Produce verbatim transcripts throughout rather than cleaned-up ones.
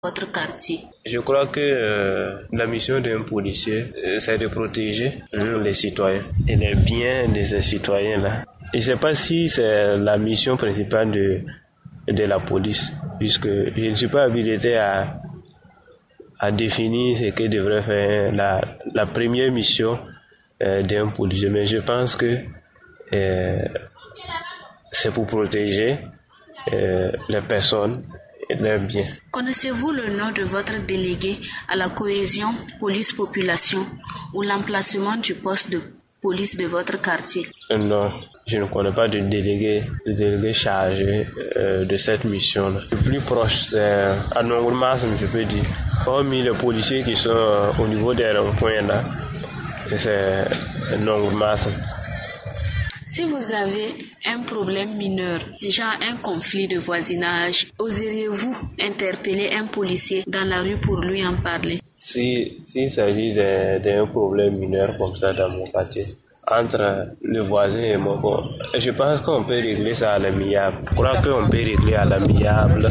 votre quartier? Je crois que euh, la mission d'un policier, euh, c'est de protéger euh, les citoyens et les biens de ces citoyens-là. Je ne sais pas si c'est la mission principale de, de la police, puisque je ne suis pas habilité à, à définir ce que devrait faire la, la première mission euh, d'un policier. Mais je pense que euh, c'est pour protéger euh, les personnes et leurs biens. Connaissez-vous le nom de votre délégué à la cohésion police-population ou l'emplacement du poste de police de votre quartier? Non, je ne connais pas de délégué, de délégué chargé euh, de cette mission-là. Le plus proche, c'est à Nongourmas, je peux dire. Hormis les policiers qui sont euh, au niveau des ronds-points là, c'est Nongourmas. Si vous avez un problème mineur, genre un conflit de voisinage, oseriez-vous interpeller un policier dans la rue pour lui en parler? Si, s'il s'agit d'un problème mineur comme ça dans mon quartier, entre le voisin et moi, bon, je pense qu'on peut régler ça à l'amiable. Je crois qu'on peut régler à l'amiable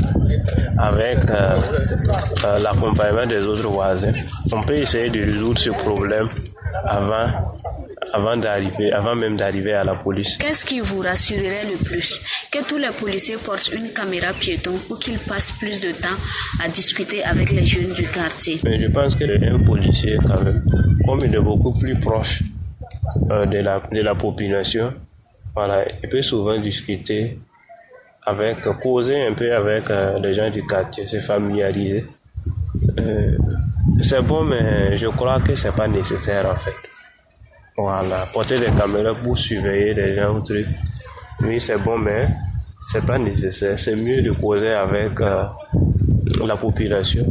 avec euh, euh, l'accompagnement des autres voisins. On peut essayer de résoudre ce problème avant, avant d'arriver, avant même d'arriver à la police. Qu'est-ce qui vous rassurerait le plus? Que tous les policiers portent une caméra piéton ou qu'ils passent plus de temps à discuter avec les jeunes du quartier? Mais je pense qu'un policier, quand même, comme il est beaucoup plus proche euh, de la, de la population, voilà, il peut souvent discuter avec, causer un peu avec euh, les gens du quartier, se familiariser. Euh, c'est bon, mais je crois que c'est pas nécessaire en fait. Voilà, porter des caméras pour surveiller les gens ou trucs. Oui, c'est bon, mais c'est pas nécessaire. C'est mieux de causer avec euh, la population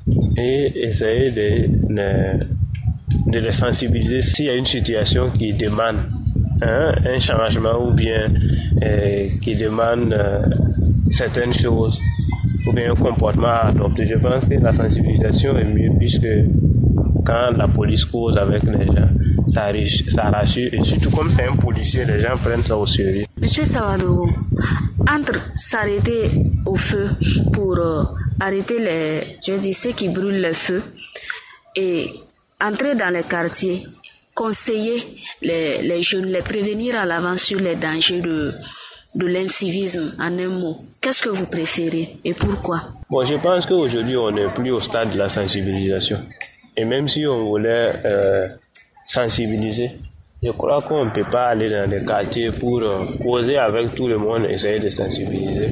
et essayer de, de, de les sensibiliser s'il y a une situation qui demande hein, un changement ou bien euh, qui demande euh, certaines choses ou bien un comportement à adopter. Je pense que la sensibilisation est mieux puisque quand la police cause avec les gens, ça, ça rassure et surtout comme c'est un policier, les gens prennent ça au sérieux. Monsieur Sawadogo, entre s'arrêter au feu pour euh, arrêter les, je dis ceux qui brûlent le feu et entrer dans les quartiers, conseiller les, les jeunes, les prévenir à l'avance sur les dangers de, de l'incivisme en un mot. Qu'est-ce que vous préférez et pourquoi? Bon, je pense qu'aujourd'hui, on n'est plus au stade de la sensibilisation. Et même si on voulait euh, sensibiliser, je crois qu'on ne peut pas aller dans les quartiers pour euh, causer avec tout le monde, essayer de sensibiliser.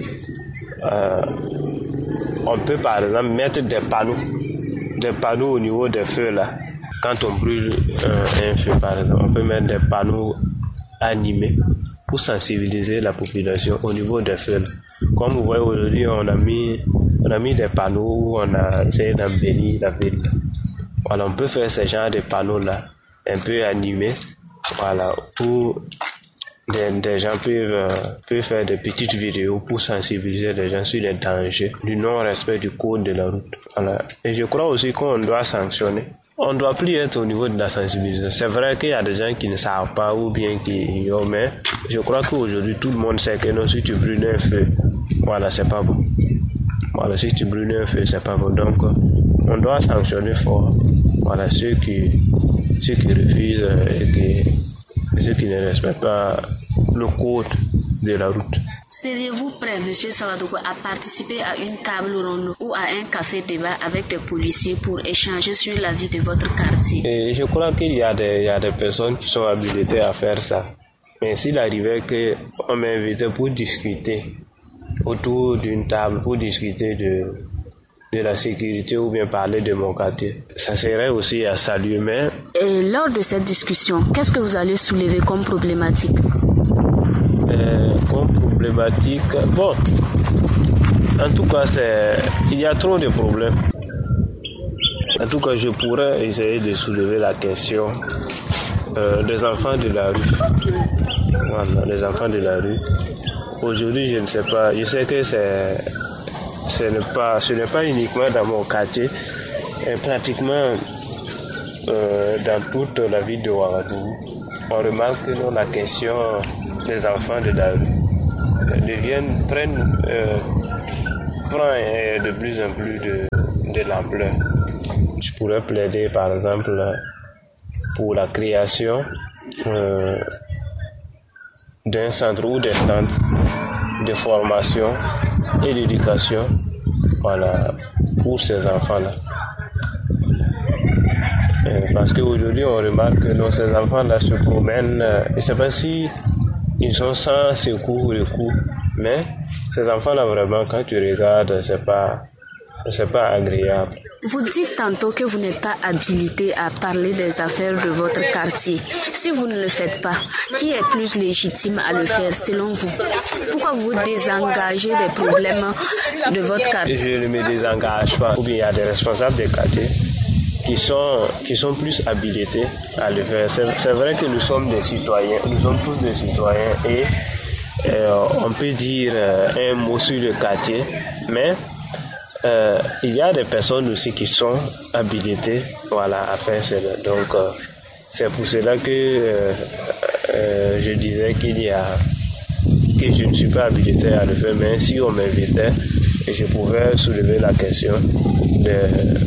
Euh, on peut par exemple mettre des panneaux, des panneaux au niveau des feux là. Quand on brûle euh, un feu par exemple, on peut mettre des panneaux animés pour sensibiliser la population au niveau des feux là. Comme vous voyez aujourd'hui, on a mis, on a mis des panneaux où on a essayé d'embellir la ville. Voilà, on peut faire ce genre de panneaux-là, un peu animés, voilà, où des, des gens peuvent, euh, peuvent faire des petites vidéos pour sensibiliser les gens sur les dangers du non-respect du code de la route. Voilà. Et je crois aussi qu'on doit sanctionner. On ne doit plus être au niveau de la sensibilisation. C'est vrai qu'il y a des gens qui ne savent pas ou bien qui ignorent, mais je crois qu'aujourd'hui, tout le monde sait que non, si tu brûles un feu, voilà, c'est pas bon. Voilà, si tu brûles un feu, c'est pas bon. Donc, on doit sanctionner fort. Voilà, ceux qui, ceux qui refusent et qui, ceux qui ne respectent pas le code de la route. Seriez-vous prêt, monsieur Sawadogo, à participer à une table ronde ou à un café débat avec des policiers pour échanger sur la vie de votre quartier? Et je crois qu'il y a des, il y a des personnes qui sont habilitées à faire ça. Mais s'il arrivait qu'on m'invitait pour discuter autour d'une table, pour discuter de, de la sécurité ou bien parler de mon quartier, ça serait aussi à saluer. Mais... Et lors de cette discussion, qu'est-ce que vous allez soulever comme problématique? Euh, comme problématique, bon, en tout cas, c'est, il y a trop de problèmes. En tout cas, je pourrais essayer de soulever la question euh, des enfants de la rue. Voilà, les enfants de la rue. Aujourd'hui, je ne sais pas, je sais que c'est, ce n'est pas, ce n'est pas uniquement dans mon quartier, mais pratiquement euh, dans toute la ville de Ouagadougou. On remarque que la question des enfants de la rue deviennent, prennent, euh, prend euh, de plus en plus de, de l'ampleur. Je pourrais plaider par exemple pour la création euh, d'un centre ou des centres de formation et d'éducation, voilà, pour ces enfants-là. Euh, parce qu'aujourd'hui, on remarque que non, ces enfants-là se promènent, euh, je ne sais pas si ils sont sans secours ou recours, mais ces enfants-là, vraiment, quand tu regardes, c'est pas, c'est pas agréable. Vous dites tantôt que vous n'êtes pas habilité à parler des affaires de votre quartier. Si vous ne le faites pas, qui est plus légitime à le faire selon vous? Pourquoi vous désengagez des problèmes de votre quartier? Je ne me désengage pas. Ou bien il y a des responsables des quartiers qui sont, qui sont plus habilités à le faire. C'est, c'est vrai que nous sommes des citoyens, nous sommes tous des citoyens et euh, on peut dire euh, un mot sur le quartier, mais Euh, il y a des personnes aussi qui sont habilitées, voilà, à faire cela. Donc, euh, c'est pour cela que euh, euh, je disais qu'il y a que je ne suis pas habilité à le faire, mais si on m'invitait, je pouvais soulever la question des,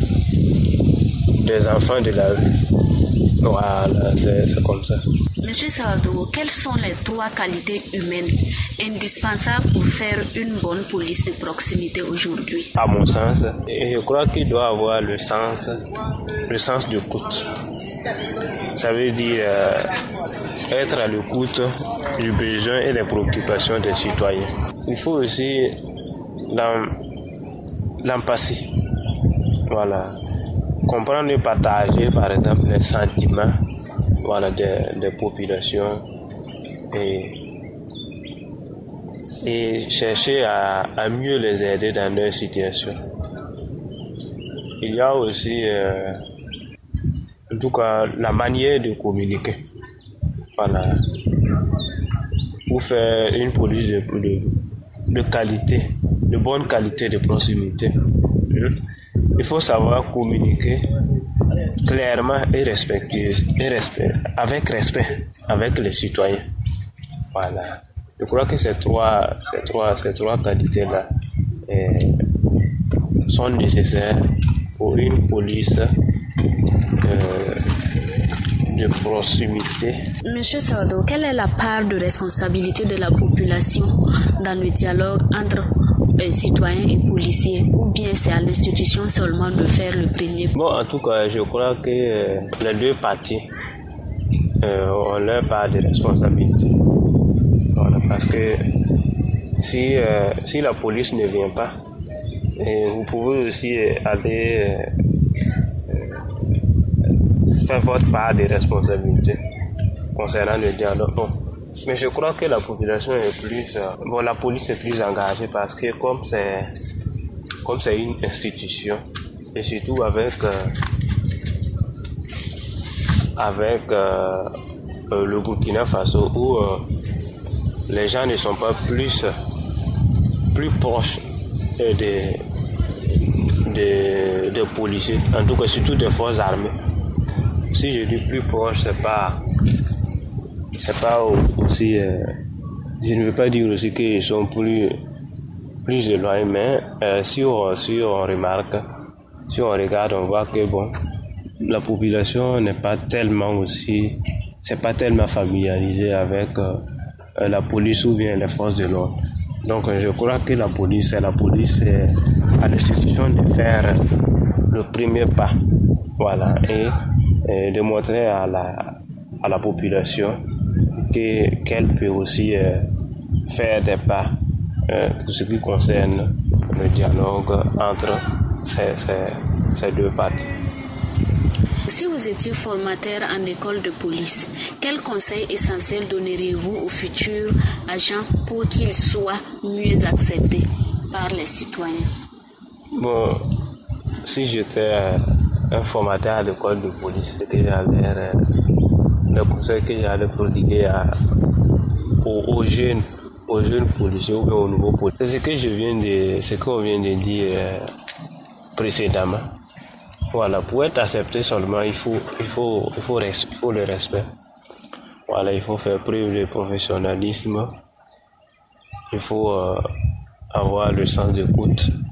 des enfants de la rue. Voilà, c'est, c'est comme ça. Monsieur Saado, quelles sont les trois qualités humaines indispensables pour faire une bonne police de proximité aujourd'hui? À mon sens, je crois qu'il doit avoir le sens, le sens de l'écoute. Ça veut dire euh, être à l'écoute du besoin et des préoccupations des citoyens. Il faut aussi l'empathie. Voilà. Comprendre et partager, par exemple, les sentiments, voilà, des, des populations et, et chercher à, à mieux les aider dans leur situation. Il y a aussi, euh, en tout cas, la manière de communiquer. Voilà. Pour faire une police de, de, de qualité, de bonne qualité de proximité. Il faut savoir communiquer clairement et respectueux, et respect, avec respect avec les citoyens. Voilà. Je crois que ces trois, ces trois, ces trois qualités-là eh, sont nécessaires pour une police euh, de proximité. Monsieur Saado, quelle est la part de responsabilité de la population dans le dialogue entre euh, citoyens et policiers, ou bien c'est à l'institution seulement de faire le premier? Bon, en tout cas, je crois que euh, les deux parties euh, ont leur part de responsabilité. Voilà, parce que si, euh, si la police ne vient pas, et vous pouvez aussi aller euh, faire votre part de responsabilité concernant le dialogue. Bon. Mais je crois que la population est plus, euh, bon, la police est plus engagée parce que comme c'est, comme c'est une institution, et surtout avec, euh, avec euh, euh, le Burkina Faso où euh, les gens ne sont pas plus, plus proches des, des, des policiers, en tout cas surtout des forces armées. Si je dis plus proche, c'est pas, c'est pas aussi, euh, je ne veux pas dire aussi qu'ils sont plus, plus éloignés, mais euh, si, on, si on remarque, si on regarde, on voit que bon, la population n'est pas tellement aussi, c'est pas tellement familiarisée avec euh, la police ou bien les forces de l'ordre. Donc je crois que la police, c'est la police est à l'institution de faire le premier pas, voilà, et, et de montrer à la, à la population que, qu'elle peut aussi euh, faire des pas euh, pour ce qui concerne le dialogue entre ces, ces, ces deux parties. Si vous étiez formateur en école de police, quel conseil essentiel donneriez-vous aux futurs agents pour qu'ils soient mieux acceptés par les citoyens? Bon, si j'étais un formateur à l'école de police, que j'allais, le conseil que j'allais prodiguer à, aux, aux jeunes, aux jeunes policiers ou bien aux nouveaux policiers, c'est ce que je viens de, ce qu'on vient de dire euh, précédemment. Voilà, pour être accepté seulement, il faut, il faut, il faut, il faut le respect. Voilà, il faut faire preuve de professionnalisme. Il faut euh, avoir le sens d'écoute.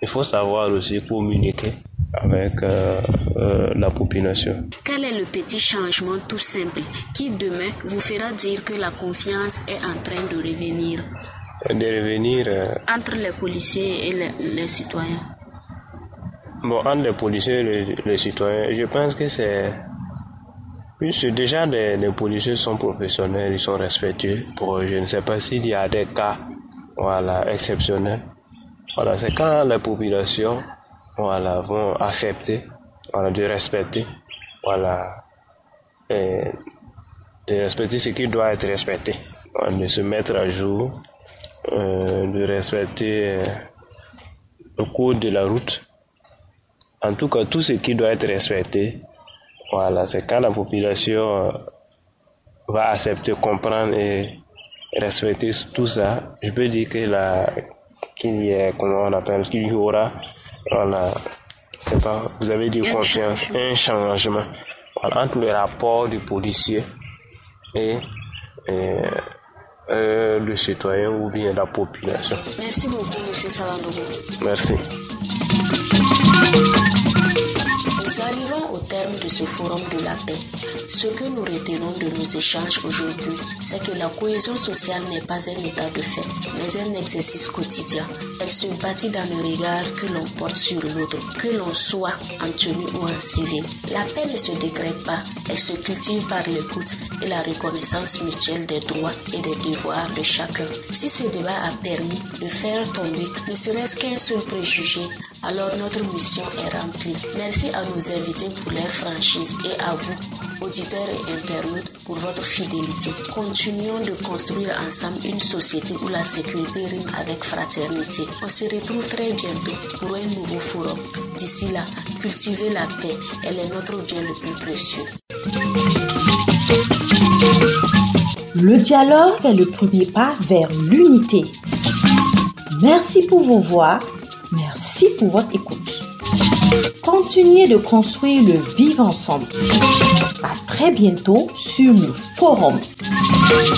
il faut savoir aussi communiquer avec euh, euh, la population. Quel est le petit changement tout simple qui demain vous fera dire que la confiance est en train de revenir? De revenir euh, entre les policiers et les, les citoyens. Bon, entre les policiers et les, les citoyens, je pense que c'est... Puisque déjà les, les policiers sont professionnels, ils sont respectueux. Pour, je ne sais pas s'il y a des cas voilà, exceptionnels. Voilà, c'est quand les populations voilà, vont accepter voilà, de respecter, voilà, et de respecter ce qui doit être respecté, voilà, de se mettre à jour, euh, de respecter euh, le code de la route. En tout cas, tout ce qui doit être respecté, voilà, c'est quand la population euh, va accepter, comprendre et respecter tout ça. Je peux dire que la, qu'il y a, comment on appelle, qu'il y aura, voilà, c'est pas, vous avez dit confiance, un changement, voilà, entre le rapport du policier et, et euh, le citoyen ou bien la population. Merci beaucoup, M. Savandogo. Merci. Nous arrivons au terme de ce forum de la paix. Ce que nous retenons de nos échanges aujourd'hui, c'est que la cohésion sociale n'est pas un état de fait, mais un exercice quotidien. Elle se bâtit dans le regard que l'on porte sur l'autre, que l'on soit en tenue ou en civil. La paix ne se décrète pas, elle se cultive par l'écoute et la reconnaissance mutuelle des droits et des devoirs de chacun. Si ce débat a permis de faire tomber ne serait-ce qu'un seul préjugé, alors notre mission est remplie. Merci à nos invités pour leur franchise et à vous, auditeurs et internautes, pour votre fidélité. Continuons de construire ensemble une société où la sécurité rime avec fraternité. On se retrouve très bientôt pour un nouveau forum. D'ici là, cultivez la paix. Elle est notre bien le plus précieux. Le dialogue est le premier pas vers l'unité. Merci pour vos voix. Merci pour votre écoute. Continuez de construire le vivre ensemble. À très bientôt sur le forum.